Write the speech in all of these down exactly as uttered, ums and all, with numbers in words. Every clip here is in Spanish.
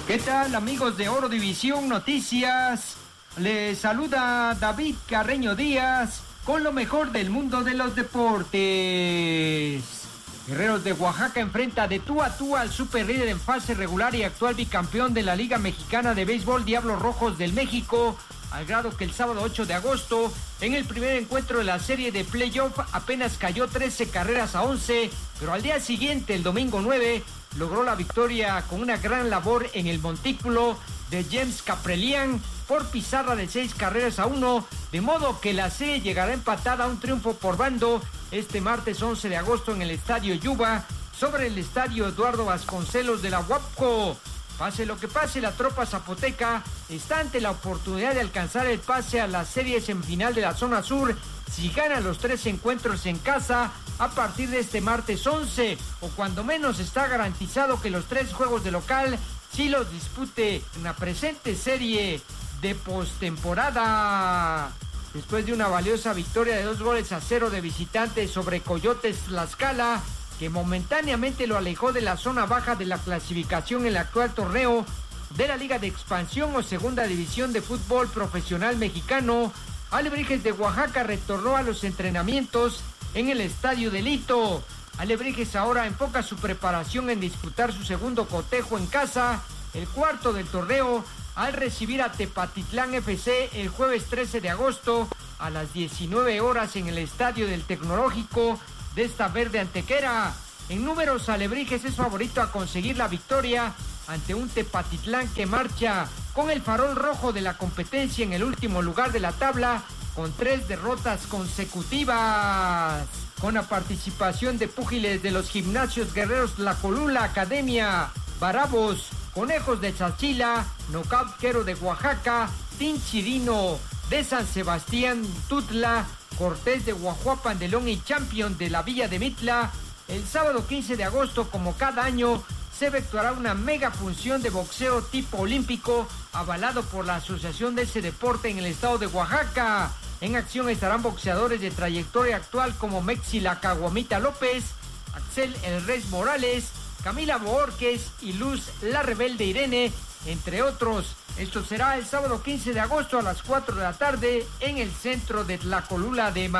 ¿Qué tal, amigos de Oro División Noticias? Les saluda David Carreño Díaz con lo mejor del mundo de los deportes. Guerreros de Oaxaca enfrenta de tú a tú al superlíder en fase regular y actual bicampeón de la Liga Mexicana de Béisbol, Diablos Rojos del México, al grado que el sábado ocho de agosto, en el primer encuentro de la serie de playoff, apenas cayó trece carreras a once, pero al día siguiente, el domingo nueve, logró la victoria con una gran labor en el montículo de James Kaprielian por pizarra de seis carreras a uno, de modo que la serie llegará empatada a un triunfo por bando este martes once de agosto en el Estadio Yuba sobre el Estadio Eduardo Vasconcelos de la Huapco. Pase lo que pase, la tropa zapoteca está ante la oportunidad de alcanzar el pase a la serie semifinal de la zona sur si gana los tres encuentros en casa a partir de este martes once, o cuando menos está garantizado que los tres juegos de local sí los dispute en la presente serie de postemporada. Después de una valiosa victoria de dos goles a cero de visitantes sobre Coyotes Tlaxcala, que momentáneamente lo alejó de la zona baja de la clasificación en el actual torneo de la Liga de Expansión o Segunda División de Fútbol Profesional Mexicano, Alebrijes de Oaxaca retornó a los entrenamientos en el Estadio de Lito. Alebrijes ahora enfoca su preparación en disputar su segundo cotejo en casa, el cuarto del torneo, al recibir a Tepatitlán F C el jueves trece de agosto a las diecinueve horas en el Estadio del Tecnológico de esta verde antequera. En números, Alebrijes es favorito a conseguir la victoria ante un Tepatitlán que marcha con el farol rojo de la competencia en el último lugar de la tabla con tres derrotas consecutivas. Con la participación de púgiles de los gimnasios guerreros La Colula Academia, Barabos, Conejos de Chachila, Knockout Quero de Oaxaca, Tinchirino de San Sebastián Tutla, Cortés de Guajuapan de León y Champion de la Villa de Mitla, el sábado quince de agosto, como cada año, se efectuará una mega función de boxeo tipo olímpico avalado por la asociación de ese deporte en el estado de Oaxaca. En acción estarán boxeadores de trayectoria actual como Mexi La Caguamita López, Axel El Rey Morales, Camila Boorques y Luz La Rebelde Irene, entre otros. Esto será el sábado quince de agosto a las cuatro de la tarde en el centro de Tlacolula de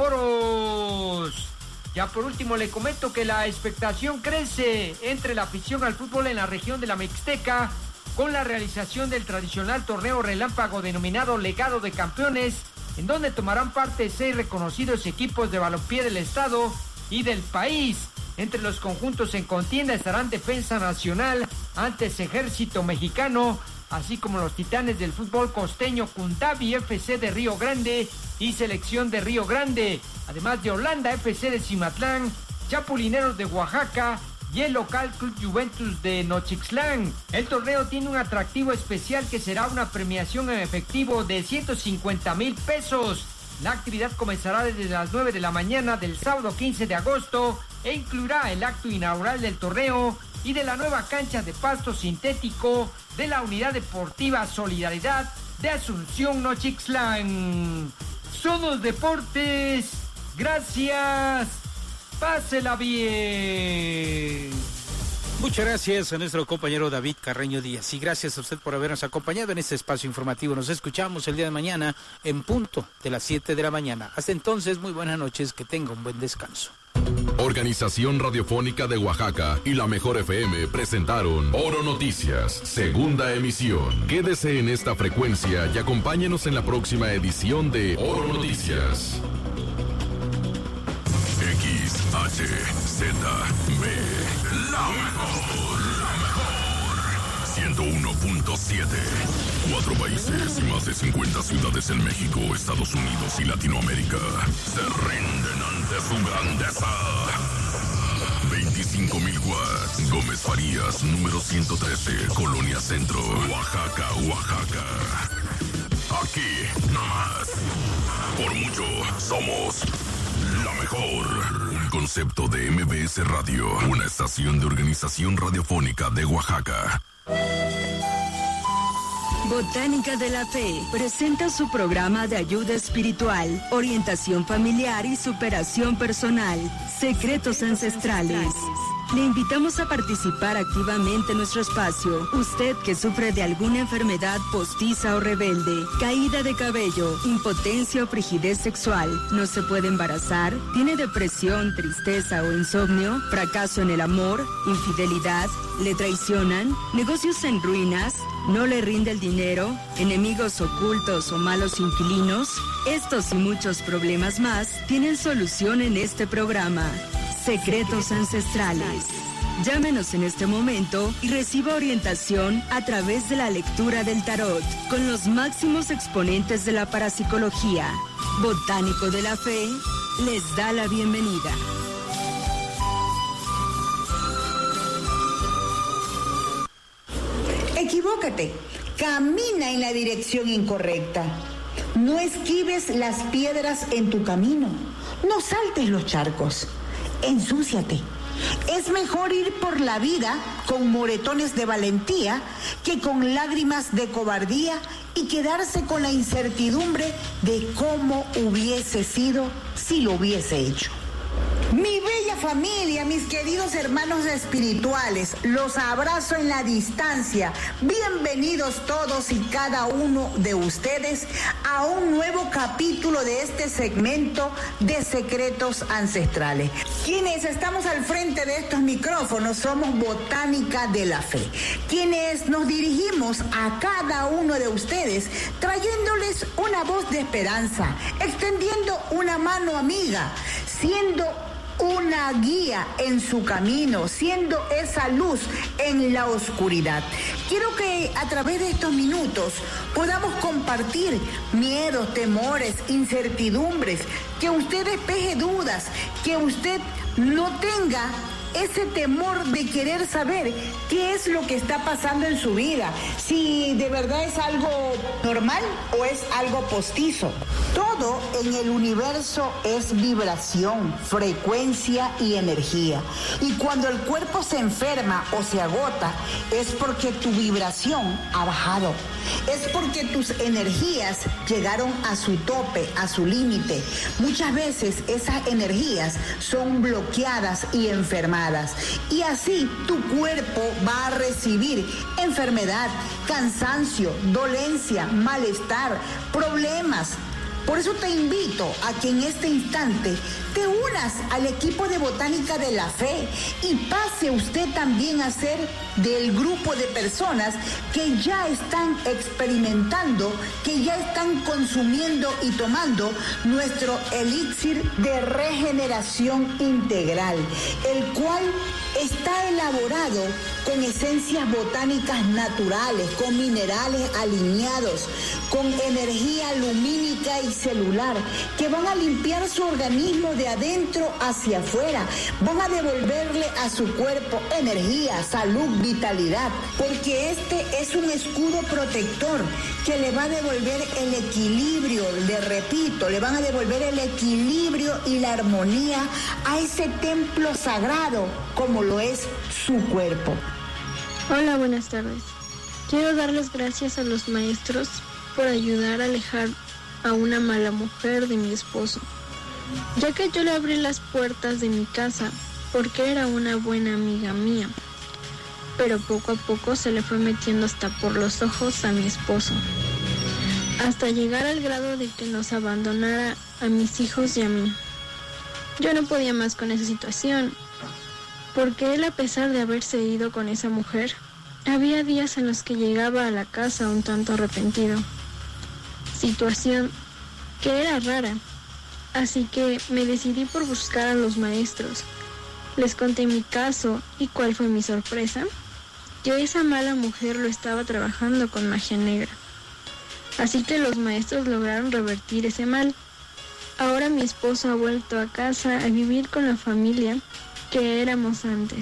Matamoros. Ya por último le comento que la expectación crece entre la afición al fútbol en la región de la Mixteca con la realización del tradicional torneo relámpago denominado Legado de Campeones, en donde tomarán parte seis reconocidos equipos de balompié del estado y del país. Entre los conjuntos en contienda estarán Defensa Nacional, antes Ejército Mexicano, así como los Titanes del fútbol costeño Cuntavi F C de Río Grande y Selección de Río Grande, además de Holanda F C de Cimatlán, Chapulineros de Oaxaca y el local Club Juventus de Nochixtlán. El torneo tiene un atractivo especial que será una premiación en efectivo de ciento cincuenta mil pesos. La actividad comenzará desde las nueve de la mañana del sábado quince de agosto e incluirá el acto inaugural del torneo y de la nueva cancha de pasto sintético de la Unidad Deportiva Solidaridad de Asunción Nochixtlán. Somos Deportes, gracias, pásela bien. Muchas gracias a nuestro compañero David Carreño Díaz y gracias a usted por habernos acompañado en este espacio informativo. Nos escuchamos el día de mañana en punto de las siete de la mañana. Hasta entonces, muy buenas noches, que tenga un buen descanso. Organización Radiofónica de Oaxaca y la Mejor F M presentaron Oro Noticias, segunda emisión. Quédese en esta frecuencia y acompáñenos en la próxima edición de Oro Noticias. X, H, Z, B, la mejor, la mejor. ciento uno punto siete. Cuatro países y más de cincuenta ciudades en México, Estados Unidos y Latinoamérica se rinden ante su grandeza. veinticinco mil watts. Gómez Farías, número ciento trece, Colonia Centro, Oaxaca, Oaxaca. Aquí, nomás. Por mucho, somos la mejor. Concepto de M B S Radio, una estación de Organización Radiofónica de Oaxaca. Botánica de la Fe presenta su programa de ayuda espiritual, orientación familiar y superación personal, Secretos Ancestrales. Le invitamos a participar activamente en nuestro espacio. Usted que sufre de alguna enfermedad postiza o rebelde, caída de cabello, impotencia o frigidez sexual, no se puede embarazar, tiene depresión, tristeza o insomnio, fracaso en el amor, infidelidad, le traicionan, negocios en ruinas, no le rinde el dinero, enemigos ocultos o malos inquilinos. Estos y muchos problemas más tienen solución en este programa. Secretos Ancestrales. Llámenos en este momento y reciba orientación a través de la lectura del tarot con los máximos exponentes de la parapsicología. Botánico de la Fe les da la bienvenida. Equivócate, camina en la dirección incorrecta. No esquives las piedras en tu camino, no saltes los charcos, ensúciate. Es mejor ir por la vida con moretones de valentía que con lágrimas de cobardía y quedarse con la incertidumbre de cómo hubiese sido si lo hubiese hecho. Mi bella familia, mis queridos hermanos espirituales, los abrazo en la distancia. Bienvenidos todos y cada uno de ustedes a un nuevo capítulo de este segmento de Secretos Ancestrales. Quienes estamos al frente de estos micrófonos somos Botánica de la Fe, quienes nos dirigimos a cada uno de ustedes trayéndoles una voz de esperanza, extendiendo una mano amiga, siendo una guía en su camino, siendo esa luz en la oscuridad. Quiero que a través de estos minutos podamos compartir miedos, temores, incertidumbres, que usted despeje dudas, que usted no tenga ese temor de querer saber qué es lo que está pasando en su vida, si de verdad es algo normal o es algo postizo. Todo en el universo es vibración, frecuencia y energía. Y cuando el cuerpo se enferma o se agota, es porque tu vibración ha bajado. Es porque tus energías llegaron a su tope, a su límite. Muchas veces esas energías son bloqueadas y enfermadas. Y así tu cuerpo va a recibir enfermedad, cansancio, dolencia, malestar, problemas. Por eso te invito a que en este instante te unas al equipo de Botánica de la Fe y pase usted también a ser del grupo de personas que ya están experimentando, que ya están consumiendo y tomando nuestro elixir de regeneración integral, el cual está elaborado con esencias botánicas naturales, con minerales alineados, con energía lumínica y celular, que van a limpiar su organismo de adentro hacia afuera, van a devolverle a su cuerpo energía, salud, vitalidad, porque este es un escudo protector que le va a devolver el equilibrio, le repito, le van a devolver el equilibrio y la armonía a ese templo sagrado como lo es su cuerpo. Hola, buenas tardes. Quiero darles gracias a los maestros por ayudar a alejar a una mala mujer de mi esposo, ya que yo le abrí las puertas de mi casa porque era una buena amiga mía, pero poco a poco se le fue metiendo hasta por los ojos a mi esposo, hasta llegar al grado de que nos abandonara a mis hijos y a mí. Yo no podía más con esa situación, porque él, a pesar de haberse ido con esa mujer, había días en los que llegaba a la casa un tanto arrepentido, situación que era rara, así que me decidí por buscar a los maestros. Les conté mi caso y ¿cuál fue mi sorpresa? Que esa mala mujer lo estaba trabajando con magia negra. Así que los maestros lograron revertir ese mal. Ahora mi esposo ha vuelto a casa a vivir con la familia que éramos antes,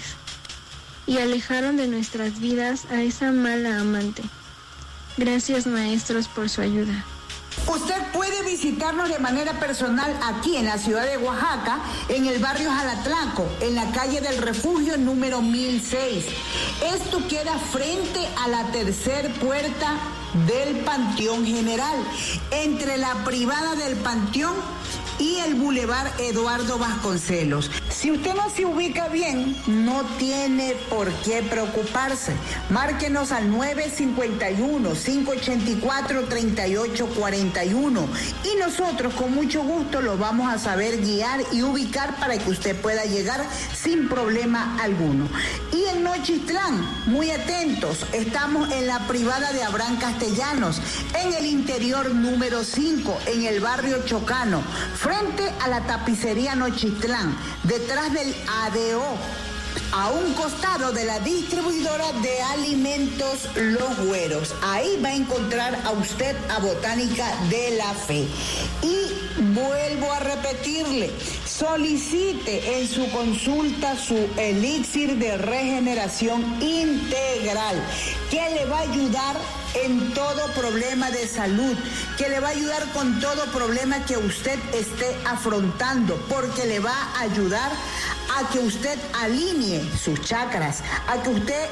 y alejaron de nuestras vidas a esa mala amante. Gracias, maestros, por su ayuda. Usted puede visitarnos de manera personal aquí en la ciudad de Oaxaca, en el barrio Jalatlaco, en la calle del Refugio número mil seis. Esto queda frente a la tercer puerta del Panteón General, entre la privada del Panteón y el Boulevard Eduardo Vasconcelos. Si usted no se ubica bien, no tiene por qué preocuparse. Márquenos al nueve cinco uno, cinco ocho cuatro, tres ocho cuatro uno y nosotros con mucho gusto lo vamos a saber guiar y ubicar para que usted pueda llegar sin problema alguno. Y en Nochistlán, muy atentos, estamos en la privada de Abraham Castellanos, en el interior número cinco, en el barrio Chocano, frente a la tapicería Nochistlán, detrás del A D O, a un costado de la distribuidora de alimentos Los Güeros. Ahí va a encontrar a usted a Botánica de la Fe. Y vuelvo a repetirle, solicite en su consulta su elixir de regeneración integral, que le va a ayudar en todo problema de salud, que le va a ayudar con todo problema que usted esté afrontando, porque le va a ayudar a que usted alinee sus chakras, a que usted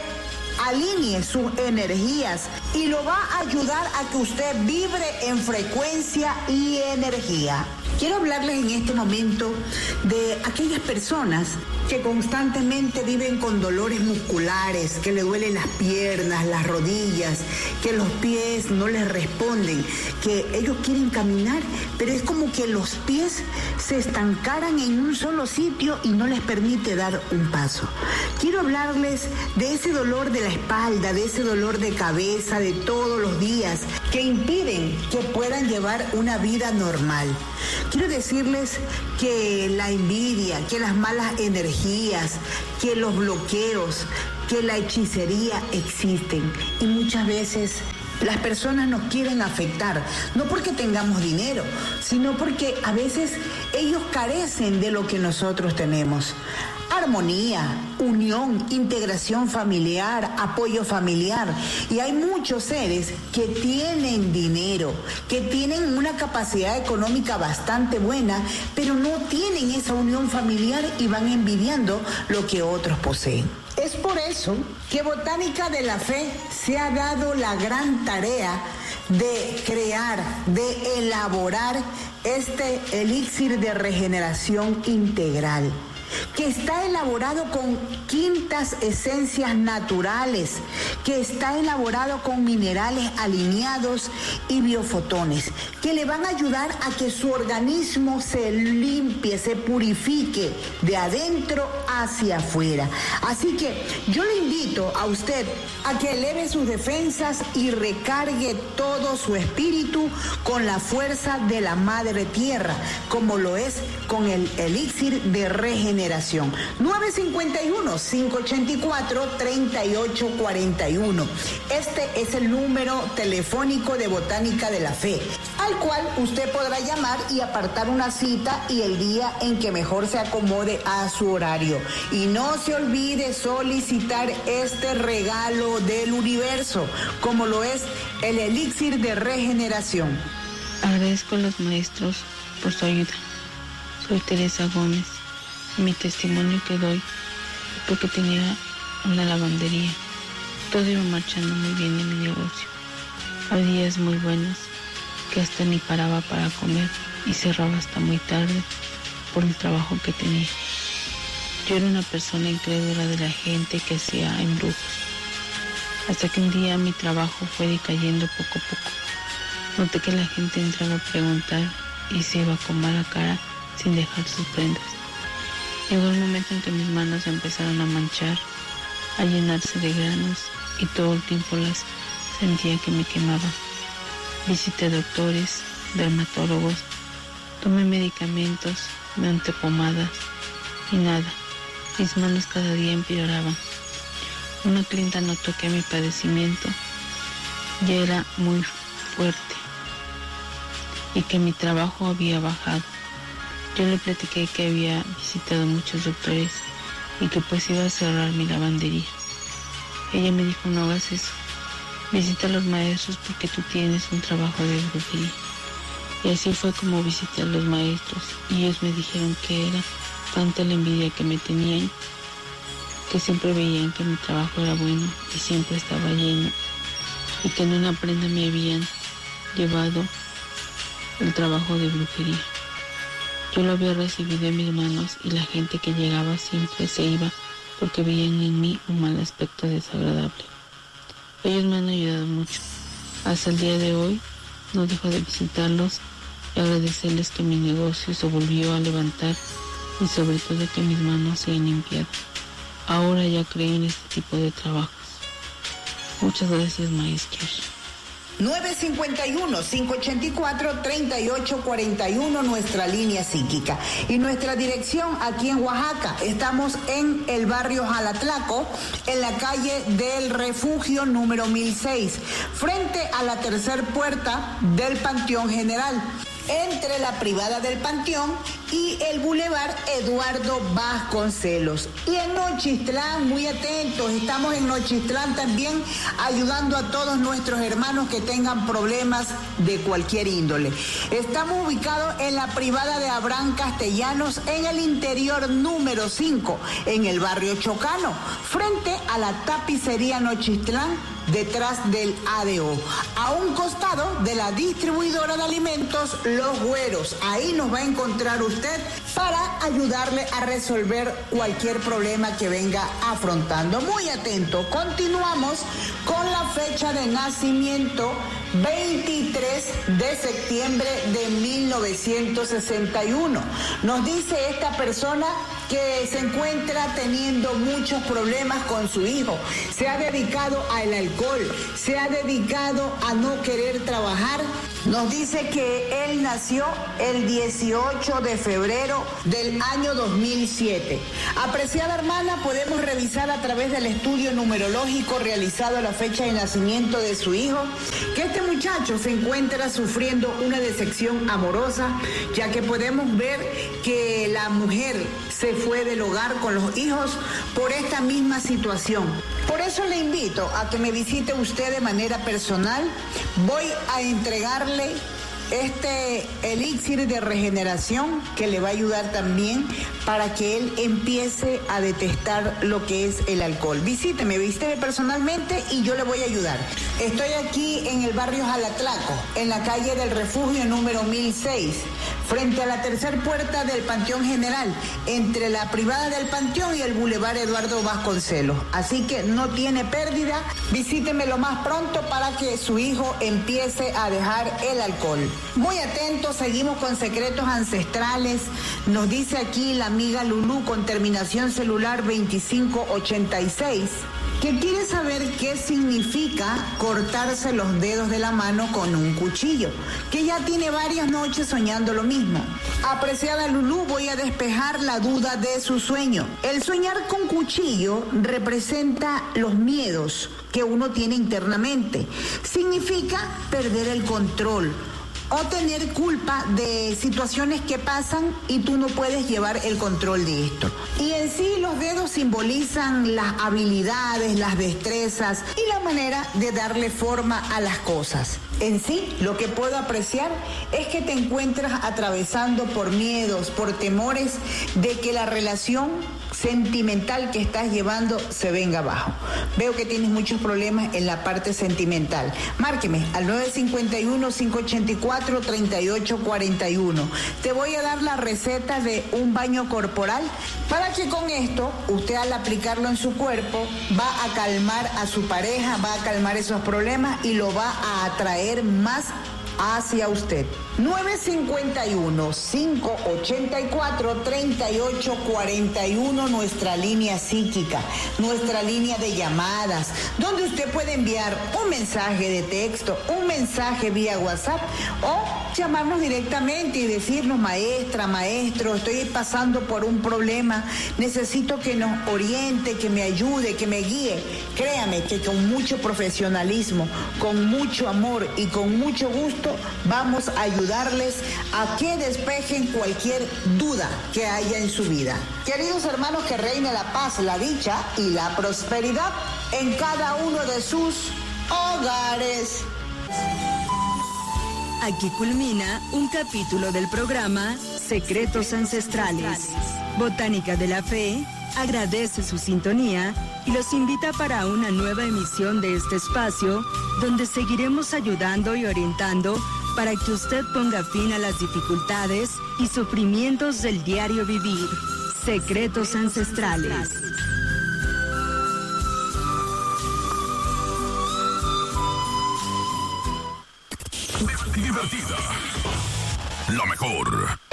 alinee sus energías y lo va a ayudar a que usted vibre en frecuencia y energía. Quiero hablarles en este momento de aquellas personas que constantemente viven con dolores musculares, que le duelen las piernas, las rodillas, que los pies no les responden, que ellos quieren caminar, pero es como que los pies se estancaran en un solo sitio y no les permite dar un paso. Quiero hablarles de ese dolor de la espalda, de ese dolor de cabeza, de todos los días, que impiden que puedan llevar una vida normal. Quiero decirles que la envidia, que las malas energías, que los bloqueos, que la hechicería existen y muchas veces las personas nos quieren afectar, no porque tengamos dinero, sino porque a veces ellos carecen de lo que nosotros tenemos. Armonía, unión, integración familiar, apoyo familiar. Y hay muchos seres que tienen dinero, que tienen una capacidad económica bastante buena, pero no tienen esa unión familiar y van envidiando lo que otros poseen. Es por eso que Botánica de la Fe se ha dado la gran tarea de crear, de elaborar este elixir de regeneración integral, que está elaborado con quintas esencias naturales, que está elaborado con minerales alineados y biofotones, que le van a ayudar a que su organismo se limpie, se purifique de adentro hacia afuera. Así que yo le invito a usted a que eleve sus defensas y recargue todo su espíritu con la fuerza de la Madre Tierra, como lo es con el elixir de regeneración. nueve cinco uno, cinco ocho cuatro, tres ocho cuatro uno. Este es el número telefónico de Botánica de la Fe, al cual usted podrá llamar y apartar una cita y el día en que mejor se acomode a su horario. Y no se olvide solicitar este regalo del universo, como lo es el elixir de regeneración. Agradezco a los maestros por su ayuda. Soy Teresa Gómez. Mi testimonio que doy porque tenía una lavandería. Todo iba marchando muy bien en mi negocio. Había días muy buenos que hasta ni paraba para comer y cerraba hasta muy tarde por el trabajo que tenía. Yo era una persona incrédula de la gente que hacía embrujos. Hasta que un día mi trabajo fue decayendo poco a poco. Noté que la gente entraba a preguntar y se iba con mala cara sin dejar sus prendas. Llegó el momento en que mis manos empezaron a manchar, a llenarse de granos y todo el tiempo las sentía que me quemaban. Visité doctores, dermatólogos, tomé medicamentos, me unté pomadas y nada, mis manos cada día empeoraban. Una clienta notó que mi padecimiento ya era muy fuerte y que mi trabajo había bajado. Yo le platiqué que había visitado muchos doctores y que pues iba a cerrar mi lavandería. Ella me dijo, no hagas eso, visita a los maestros porque tú tienes un trabajo de brujería. Y así fue como visité a los maestros y ellos me dijeron que era tanta la envidia que me tenían, que siempre veían que mi trabajo era bueno y siempre estaba lleno y que en una prenda me habían llevado el trabajo de brujería. Yo lo había recibido en mis manos y la gente que llegaba siempre se iba porque veían en mí un mal aspecto desagradable. Ellos me han ayudado mucho. Hasta el día de hoy no dejo de visitarlos y agradecerles que mi negocio se volvió a levantar y sobre todo que mis manos se han limpiado. Ahora ya creo en este tipo de trabajos. Muchas gracias, maestros. nueve cinco uno, cinco ocho cuatro, tres ocho cuatro uno, nuestra línea psíquica. Y nuestra dirección aquí en Oaxaca. Estamos en el barrio Jalatlaco, en la calle del Refugio número mil seis, frente a la tercer puerta del Panteón General, entre la privada del Panteón y el Boulevard Eduardo Vasconcelos. Y en Nochistlán, muy atentos, estamos en Nochistlán también ayudando a todos nuestros hermanos que tengan problemas de cualquier índole. Estamos ubicados en la privada de Abraham Castellanos, en el interior número cinco, en el barrio Chocano, frente a la tapicería Nochistlán, detrás del A D O, a un costado de la distribuidora de alimentos Los Güeros. Ahí nos va a encontrar usted para ayudarle a resolver cualquier problema que venga afrontando. Muy atento. Continuamos con la fecha de nacimiento, veintitrés de septiembre de mil novecientos sesenta y uno. Nos dice esta persona que se encuentra teniendo muchos problemas con su hijo. Se ha dedicado al alcohol, se ha dedicado a no querer trabajar. Nos dice que él nació el dieciocho de febrero del año dos mil siete. Apreciada hermana, podemos revisar a través del estudio numerológico realizado a la fecha de nacimiento de su hijo que este muchacho se encuentra sufriendo una decepción amorosa, ya que podemos ver que la mujer se fue del hogar con los hijos por esta misma situación. Por eso le invito a que me visite usted de manera personal. Voy a entregarle este elixir de regeneración que le va a ayudar también para que él empiece a detestar lo que es el alcohol. Visíteme, visíteme personalmente y yo le voy a ayudar. Estoy aquí en el barrio Jalatlaco, en la calle del Refugio número mil seis, frente a la tercer puerta del Panteón General, entre la privada del Panteón y el Boulevard Eduardo Vasconcelos. Así que no tiene pérdida, visíteme lo más pronto para que su hijo empiece a dejar el alcohol. Muy atentos, seguimos con secretos ancestrales. Nos dice aquí la amiga Lulú con terminación celular veinticinco ochenta y seis, que quiere saber qué significa cortarse los dedos de la mano con un cuchillo, que ya tiene varias noches soñando lo mismo. Apreciada Lulú, voy a despejar la duda de su sueño. El soñar con cuchillo representa los miedos que uno tiene internamente. Significa perder el control o tener culpa de situaciones que pasan y tú no puedes llevar el control de esto. Y en sí los dedos simbolizan las habilidades, las destrezas y la manera de darle forma a las cosas. En sí, lo que puedo apreciar es que te encuentras atravesando por miedos, por temores de que la relación sentimental que estás llevando se venga abajo. Veo que tienes muchos problemas en la parte sentimental. Márqueme al nueve cinco uno, cinco ocho cuatro, tres ocho cuatro uno. Te voy a dar la receta de un baño corporal para que con esto usted, al aplicarlo en su cuerpo, va a calmar a su pareja, va a calmar esos problemas y lo va a atraer más hacia usted. nueve cinco uno, cinco ocho cuatro, tres ocho cuatro uno, nuestra línea psíquica, nuestra línea de llamadas, donde usted puede enviar un mensaje de texto, un mensaje vía WhatsApp o llamarnos directamente y decirnos: maestra, maestro, estoy pasando por un problema, necesito que nos oriente, que me ayude, que me guíe. Créame que con mucho profesionalismo, con mucho amor y con mucho gusto vamos a ayudarles a que despejen cualquier duda que haya en su vida. Queridos hermanos, que reine la paz, la dicha y la prosperidad en cada uno de sus hogares. Aquí culmina un capítulo del programa Secretos Ancestrales. Botánica de la Fe agradece su sintonía y los invita para una nueva emisión de este espacio, donde seguiremos ayudando y orientando para que usted ponga fin a las dificultades y sufrimientos del diario vivir. Secretos ancestrales. Divertida. La mejor.